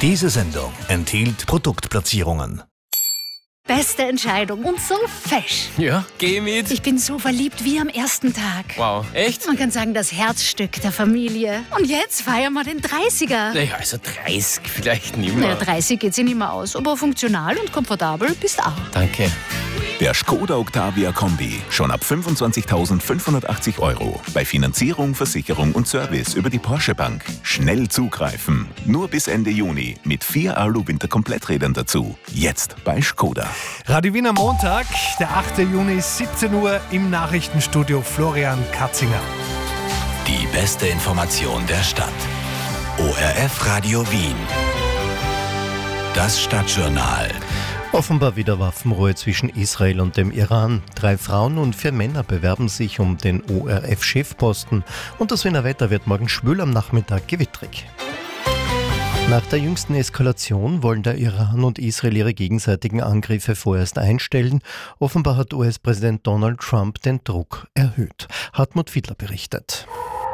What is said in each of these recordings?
Diese Sendung enthielt Produktplatzierungen. Beste Entscheidung und so fesch. Ja, geh mit. Ich bin so verliebt wie am ersten Tag. Wow, echt? Man kann sagen, das Herzstück der Familie. Und jetzt feiern wir den 30er. Naja, also 30 vielleicht nicht Naja, mehr. 30 geht sich nicht mehr aus, aber funktional und komfortabel bist auch. Danke. Der Skoda Octavia Kombi. Schon ab 25.580 €. Bei Finanzierung, Versicherung und Service über die Porsche Bank. Schnell zugreifen. Nur bis Ende Juni mit 4 Alu-Winter-Kompletträdern dazu. Jetzt bei Skoda. Radio Wien am Montag, der 8. Juni, 17 Uhr im Nachrichtenstudio Florian Katzinger. Die beste Information der Stadt. ORF Radio Wien. Das Stadtjournal. Offenbar wieder Waffenruhe zwischen Israel und dem Iran. 3 Frauen und 4 Männer bewerben sich um den ORF-Chefposten. Und das Wiener Wetter wird morgen schwül, am Nachmittag gewittrig. Nach der jüngsten Eskalation wollen der Iran und Israel ihre gegenseitigen Angriffe vorerst einstellen. Offenbar hat US-Präsident Donald Trump den Druck erhöht. Hartmut Fiedler berichtet.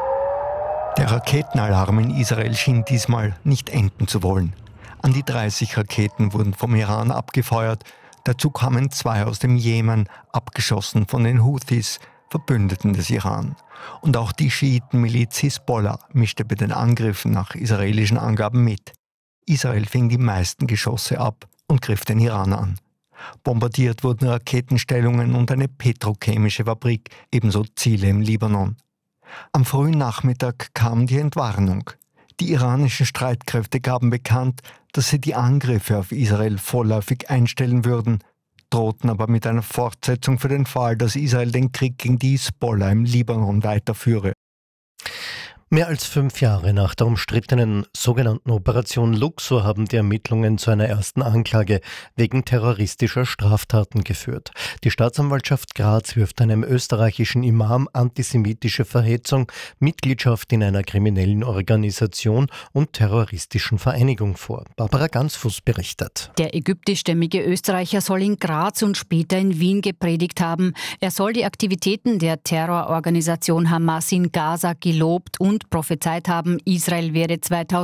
Der Raketenalarm in Israel schien diesmal nicht enden zu wollen. An die 30 Raketen wurden vom Iran abgefeuert. Dazu kamen 2 aus dem Jemen, abgeschossen von den Houthis, Verbündeten des Iran. Und auch die Schiitenmiliz Hisbollah mischte bei den Angriffen nach israelischen Angaben mit. Israel fing die meisten Geschosse ab und griff den Iran an. Bombardiert wurden Raketenstellungen und eine petrochemische Fabrik, ebenso Ziele im Libanon. Am frühen Nachmittag kam die Entwarnung. Die iranischen Streitkräfte gaben bekannt, dass sie die Angriffe auf Israel vorläufig einstellen würden, drohten aber mit einer Fortsetzung für den Fall, dass Israel den Krieg gegen die Hisbollah im Libanon weiterführe. Mehr als 5 Jahre nach der umstrittenen sogenannten Operation Luxor haben die Ermittlungen zu einer ersten Anklage wegen terroristischer Straftaten geführt. Die Staatsanwaltschaft Graz wirft einem österreichischen Imam antisemitische Verhetzung, Mitgliedschaft in einer kriminellen Organisation und terroristischen Vereinigung vor. Barbara Gansfuß berichtet. Der ägyptischstämmige Österreicher soll in Graz und später in Wien gepredigt haben. Er soll die Aktivitäten der Terrororganisation Hamas in Gaza gelobt und prophezeit haben, Israel werde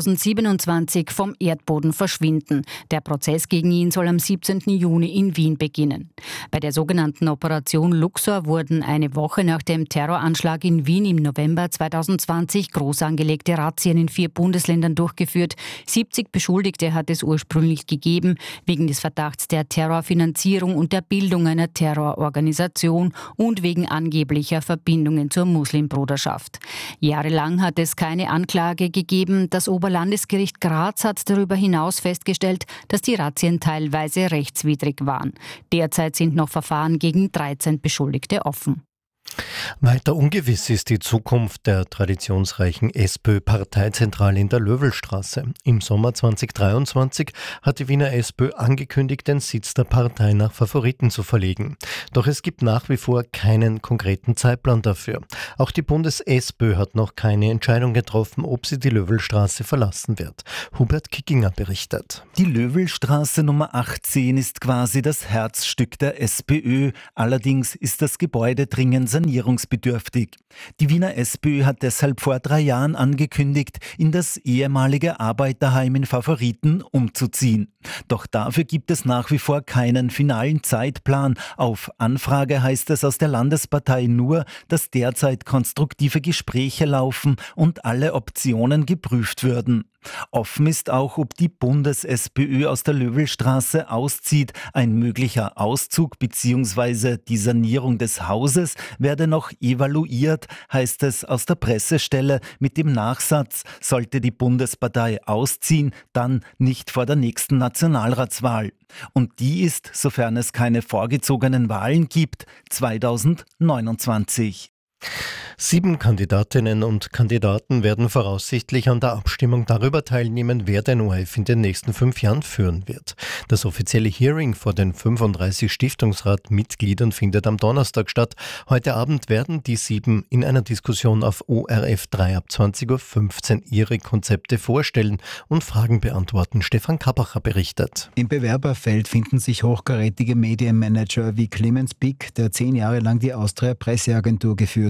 2027 vom Erdboden verschwinden. Der Prozess gegen ihn soll am 17. Juni in Wien beginnen. Bei der sogenannten Operation Luxor wurden eine Woche nach dem Terroranschlag in Wien im November 2020 groß angelegte Razzien in 4 Bundesländern durchgeführt. 70 Beschuldigte hat es ursprünglich gegeben, wegen des Verdachts der Terrorfinanzierung und der Bildung einer Terrororganisation und wegen angeblicher Verbindungen zur Muslimbruderschaft. Jahrelang hat es keine Anklage gegeben. Das Oberlandesgericht Graz hat darüber hinaus festgestellt, dass die Razzien teilweise rechtswidrig waren. Derzeit sind noch Verfahren gegen 13 Beschuldigte offen. Weiter ungewiss ist die Zukunft der traditionsreichen SPÖ-Parteizentrale in der Löwelstraße. Im Sommer 2023 hat die Wiener SPÖ angekündigt, den Sitz der Partei nach Favoriten zu verlegen. Doch es gibt nach wie vor keinen konkreten Zeitplan dafür. Auch die Bundes-SPÖ hat noch keine Entscheidung getroffen, ob sie die Löwelstraße verlassen wird. Hubert Kickinger berichtet. Die Löwelstraße Nummer 18 ist quasi das Herzstück der SPÖ. Allerdings ist das Gebäude dringend sanierungsbedürftig. Die Wiener SPÖ hat deshalb vor 3 Jahren angekündigt, in das ehemalige Arbeiterheim in Favoriten umzuziehen. Doch dafür gibt es nach wie vor keinen finalen Zeitplan. Auf Anfrage heißt es aus der Landespartei nur, dass derzeit konstruktive Gespräche laufen und alle Optionen geprüft würden. Offen ist auch, ob die Bundes-SPÖ aus der Löwelstraße auszieht. Ein möglicher Auszug bzw. die Sanierung des Hauses werde noch evaluiert, heißt es aus der Pressestelle mit dem Nachsatz, sollte die Bundespartei ausziehen, dann nicht vor der nächsten Nationalratswahl. Und die ist, sofern es keine vorgezogenen Wahlen gibt, 2029. 7 Kandidatinnen und Kandidaten werden voraussichtlich an der Abstimmung darüber teilnehmen, wer den ORF in den nächsten 5 Jahren führen wird. Das offizielle Hearing vor den 35 Stiftungsratmitgliedern findet am Donnerstag statt. Heute Abend werden die 7 in einer Diskussion auf ORF 3 ab 20.15 Uhr ihre Konzepte vorstellen und Fragen beantworten. Stefan Kabacher berichtet. Im Bewerberfeld finden sich hochkarätige Medienmanager wie Clemens Pick, der 10 Jahre lang die Austria Presseagentur geführt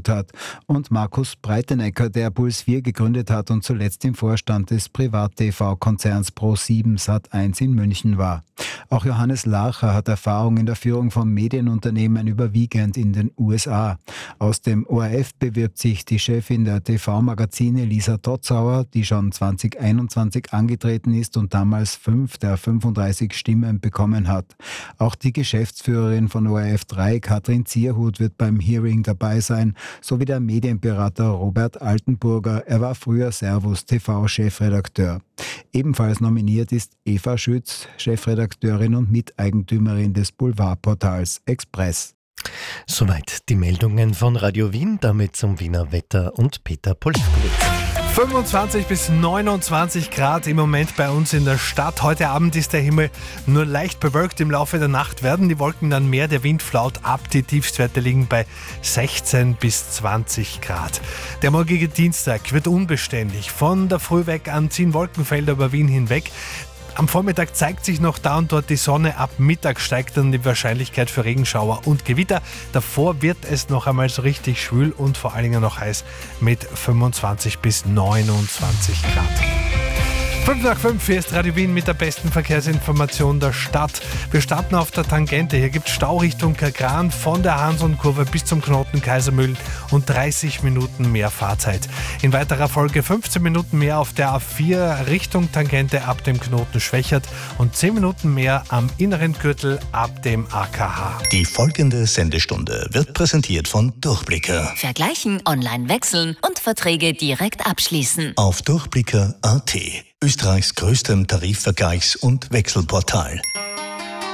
geführt hat, und Markus Breitenecker, der Puls 4 gegründet hat und zuletzt im Vorstand des Privat-TV-Konzerns Pro7 Sat1 in München war. Auch Johannes Larcher hat Erfahrung in der Führung von Medienunternehmen überwiegend in den USA. Aus dem ORF bewirbt sich die Chefin der TV-Magazine Lisa Totzauer, die schon 2021 angetreten ist und damals 5 der 35 Stimmen bekommen hat. Auch die Geschäftsführerin von ORF 3, Katrin Zierhut, wird beim Hearing dabei sein, sowie der Medienberater Robert Altenburger. Er war früher Servus TV-Chefredakteur. Ebenfalls nominiert ist Eva Schütz, Chefredakteurin und Miteigentümerin des Boulevardportals Express. Soweit die Meldungen von Radio Wien, damit zum Wiener Wetter und Peter Polskowitz. 25 bis 29 Grad im Moment bei uns in der Stadt. Heute Abend ist der Himmel nur leicht bewölkt. Im Laufe der Nacht werden die Wolken dann mehr, der Wind flaut ab. Die Tiefstwerte liegen bei 16 bis 20 Grad. Der morgige Dienstag wird unbeständig. Von der Früh weg an ziehen Wolkenfelder über Wien hinweg. Am Vormittag zeigt sich noch da und dort die Sonne. Ab Mittag steigt dann die Wahrscheinlichkeit für Regenschauer und Gewitter. Davor wird es noch einmal so richtig schwül und vor allen Dingen noch heiß mit 25 bis 29 Grad. 5 nach 5, hier ist Radio Wien mit der besten Verkehrsinformation der Stadt. Wir starten auf der Tangente. Hier gibt es Stau Richtung Kagran von der Hansonkurve bis zum Knoten Kaisermühlen und 30 Minuten mehr Fahrzeit. In weiterer Folge 15 Minuten mehr auf der A4 Richtung Tangente ab dem Knoten Schwächert und 10 Minuten mehr am inneren Gürtel ab dem AKH. Die folgende Sendestunde wird präsentiert von Durchblicker. Vergleichen, online wechseln und Verträge direkt abschließen. Auf durchblicker.at, Österreichs größtem Tarifvergleichs- und Wechselportal.